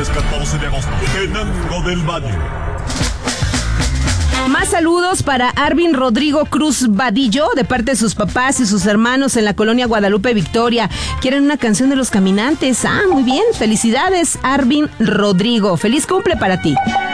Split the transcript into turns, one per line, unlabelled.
14 de agosto, Tenango del Valle.
Más saludos para Arvin Rodrigo Cruz Vadillo, de parte de sus papás y sus hermanos en la colonia Guadalupe Victoria. Quieren una canción de Los Caminantes. Ah, muy bien. Felicidades, Arvin Rodrigo. Feliz cumple para ti.